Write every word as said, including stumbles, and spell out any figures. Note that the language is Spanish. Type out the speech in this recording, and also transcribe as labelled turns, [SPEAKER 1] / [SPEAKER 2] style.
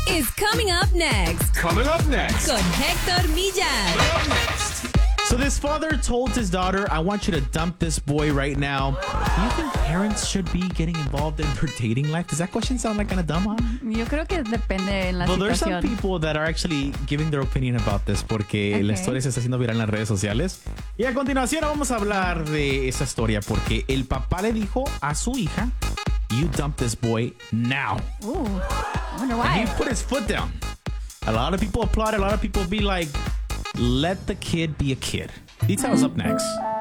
[SPEAKER 1] is coming up next.
[SPEAKER 2] Coming up next.
[SPEAKER 1] Con Héctor Millar.
[SPEAKER 2] Coming up next.
[SPEAKER 3] So this father told his daughter, I want you to dump this boy right now. Do you think parents should be getting involved in her dating life? Does that question sound like kind of dumb, huh?
[SPEAKER 4] Yo creo que depende en la
[SPEAKER 3] Well, there's some
[SPEAKER 4] situación.
[SPEAKER 3] people that are actually giving their opinion about this porque
[SPEAKER 4] Okay.
[SPEAKER 3] la historia se está haciendo viral en las redes sociales. Y a continuación vamos a hablar de esa historia porque el papá le dijo a su hija, you dump this boy now.
[SPEAKER 4] Ooh, I wonder
[SPEAKER 3] And
[SPEAKER 4] why.
[SPEAKER 3] he put his foot down. A lot of people applaud. A lot of people be like, let the kid be a kid. Details up next.